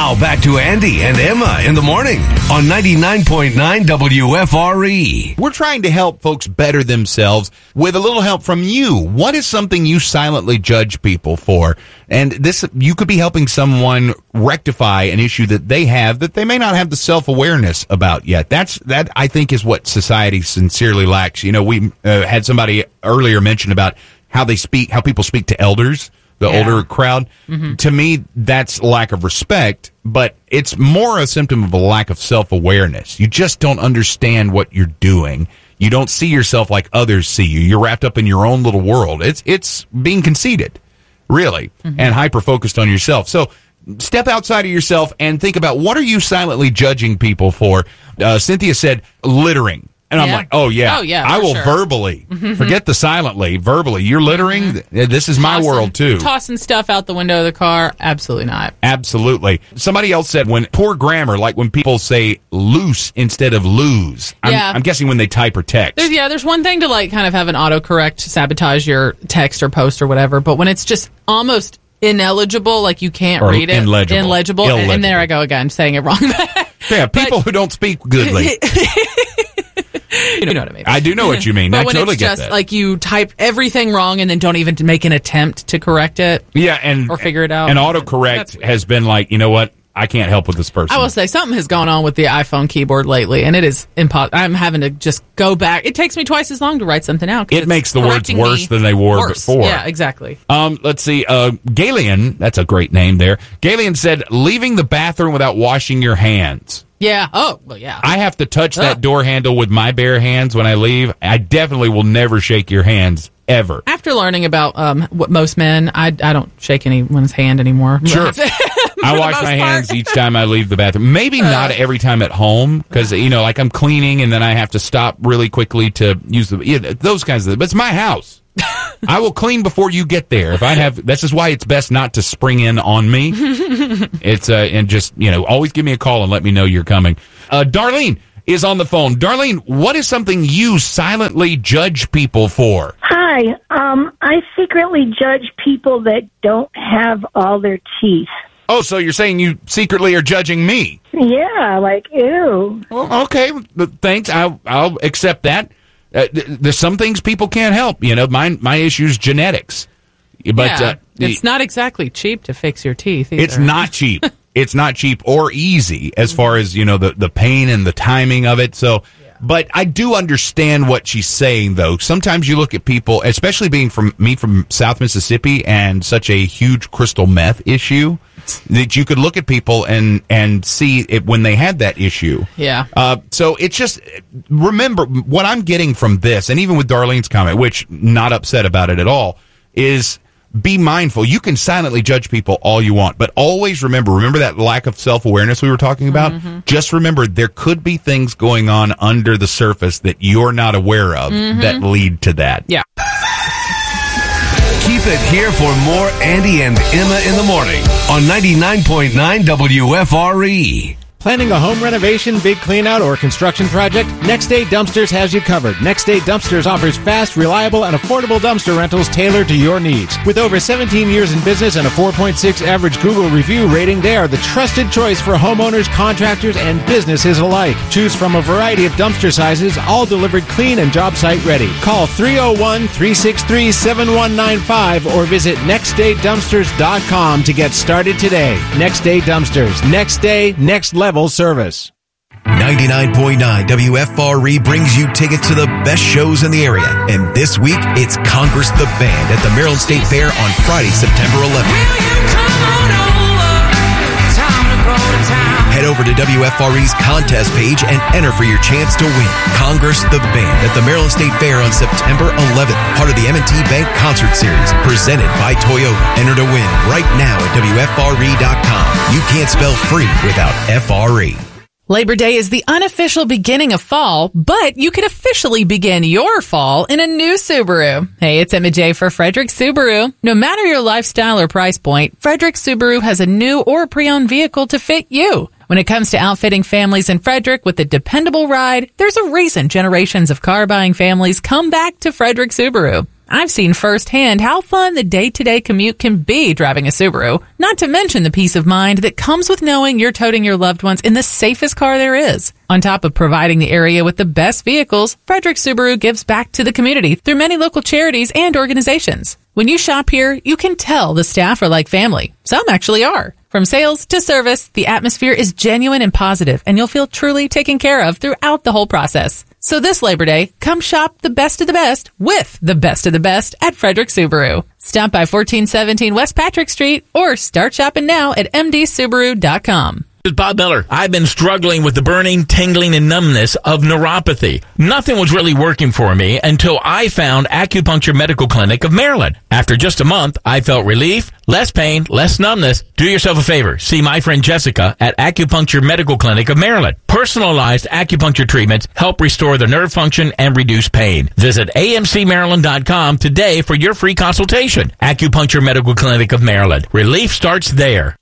Now back to Andy and Emma in the morning on 99.9 WFRE. We're trying to help folks better themselves with a little help from you. What is something you silently judge people for? And this, you could be helping someone rectify an issue that they have that they may not have the self-awareness about yet. That I think is what society sincerely lacks. You know, we had somebody earlier mention about how people speak to elders. The older crowd. Mm-hmm. To me, that's lack of respect, but it's more a symptom of a lack of self-awareness. You just don't understand what you're doing. You don't see yourself like others see you. You're wrapped up in your own little world. It's being conceited, really, and hyper-focused on yourself. So step outside of yourself and think about, what are you silently judging people for? Cynthia said littering. And I'm like, oh, yeah, I will verbally, forget the silently, verbally. You're littering? This is my world, too. Tossing stuff out the window of the car? Absolutely not. Absolutely. Somebody else said when poor grammar, like when people say loose instead of lose. I'm guessing when they type or text. There's one thing to like kind of have an autocorrect sabotage your text or post or whatever, but when it's just almost ineligible, like you can't read it. Illegible. And there I go again, saying it wrong. Yeah, people who don't speak goodly. You know what I mean. I do know what you mean. But I when totally it's get just that. like you type everything wrong and then don't even make an attempt to correct it. Yeah, or figure it out. And autocorrect has been like, you know what? I can't help with this person. I will say something has gone on with the iPhone keyboard lately, and it is impossible. I'm having to just go back. It takes me twice as long to write something out. It makes the words worse than they were before. Yeah, exactly. Let's see. Galen, that's a great name there. Galen said, leaving the bathroom without washing your hands. Yeah. Oh, well, yeah. I have to touch that door handle with my bare hands when I leave. I definitely will never shake your hands, ever. After learning about what most men, I don't shake anyone's hand anymore. Sure. I wash my hands each time I leave the bathroom. Maybe not every time at home, because, like I'm cleaning and then I have to stop really quickly to use those kinds of things. But it's my house. I will clean before you get there. This is why it's best not to spring in on me. It's and just always give me a call and let me know you're coming. Darlene is on the phone. Darlene, what is something you silently judge people for? Hi, I secretly judge people that don't have all their teeth. Oh, so you're saying you secretly are judging me? Yeah, like ew. Well, okay, thanks. I'll accept that. There's some things people can't help. My issue is genetics. But it's not exactly cheap to fix your teeth either. It's not cheap. It's not cheap or easy as far as, the pain and the timing of it. So, but I do understand what she's saying, though. Sometimes you look at people, especially being from South Mississippi and such a huge crystal meth issue, that you could look at people and see it when they had that issue. Yeah. So it's just, remember, what I'm getting from this, and even with Darlene's comment, which not upset about it at all, is be mindful. You can silently judge people all you want, but always remember that lack of self-awareness we were talking about? Mm-hmm. Just remember, there could be things going on under the surface that you're not aware of that lead to that. Yeah. Keep it here for more Andy and Emma in the morning on 99.9 WFRE. Planning a home renovation, big cleanout, or construction project? Next Day Dumpsters has you covered. Next Day Dumpsters offers fast, reliable, and affordable dumpster rentals tailored to your needs. With over 17 years in business and a 4.6 average Google review rating, they are the trusted choice for homeowners, contractors, and businesses alike. Choose from a variety of dumpster sizes, all delivered clean and job site ready. Call 301-363-7195 or visit nextdaydumpsters.com to get started today. Next Day Dumpsters. Next day, next level service. 99.9 WFRE brings you tickets to the best shows in the area. And this week, it's Congress the Band at the Maryland State Fair on Friday, September 11th. Head over to WFRE's contest page and enter for your chance to win. Congress the Band at the Maryland State Fair on September 11th. Part of the M&T Bank Concert Series, presented by Toyota. Enter to win right now at WFRE.com. You can't spell free without FRE. Labor Day is the unofficial beginning of fall, but you can officially begin your fall in a new Subaru. Hey, it's Emma J for Frederick Subaru. No matter your lifestyle or price point, Frederick Subaru has a new or pre-owned vehicle to fit you. When it comes to outfitting families in Frederick with a dependable ride, there's a reason generations of car-buying families come back to Frederick Subaru. I've seen firsthand how fun the day-to-day commute can be driving a Subaru, not to mention the peace of mind that comes with knowing you're toting your loved ones in the safest car there is. On top of providing the area with the best vehicles, Frederick Subaru gives back to the community through many local charities and organizations. When you shop here, you can tell the staff are like family. Some actually are. From sales to service, the atmosphere is genuine and positive, and you'll feel truly taken care of throughout the whole process. So this Labor Day, come shop the best of the best with the best of the best at Frederick Subaru. Stop by 1417 West Patrick Street or start shopping now at mdsubaru.com. This is Bob Miller. I've been struggling with the burning, tingling, and numbness of neuropathy. Nothing was really working for me until I found Acupuncture Medical Clinic of Maryland. After just a month, I felt relief, less pain, less numbness. Do yourself a favor. See my friend Jessica at Acupuncture Medical Clinic of Maryland. Personalized acupuncture treatments help restore the nerve function and reduce pain. Visit amcmaryland.com today for your free consultation. Acupuncture Medical Clinic of Maryland. Relief starts there.